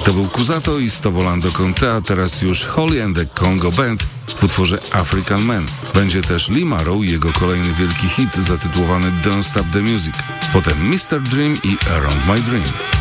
To był Kusato i Stovolando Conte, a teraz już Holly and the Congo Band w utworze African Man. Będzie też Lee Marrow i jego kolejny wielki hit zatytułowany Don't Stop the Music. Potem Mr. Dream i Around My Dream.